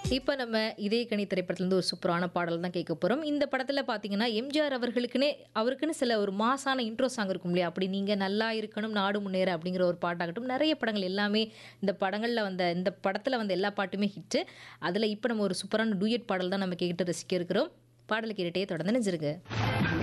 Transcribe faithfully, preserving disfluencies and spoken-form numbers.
இப்ப நம்ம இதய கனி திரைப்படத்துலேருந்து ஒரு சூப்பரான பாடல் தான் கேட்க போறோம். இந்த படத்துல பார்த்தீங்கன்னா, எம்ஜிஆர் அவர்களுக்குன்னே அவருக்குன்னு சில ஒரு மாஸான இன்ட்ரோ சாங் இருக்கும் இல்லையா? அப்படி நீங்க நல்லா இருக்கணும், நாடு முன்னேற அப்படிங்கிற ஒரு பாட்டாகட்டும், நெறைய படங்கள் எல்லாமே இந்த படங்கள்ல வந்த இந்த படத்துல வந்த எல்லா பாட்டுமே ஹிட்டு. அதுல இப்ப நம்ம ஒரு சூப்பரான டூயட் பாடல் தான் நம்ம கேட்டு ரசிக்க இருக்கிறோம். பாடல கேட்டுட்டே தொடர்ந்து இணைஞ்சிருங்க.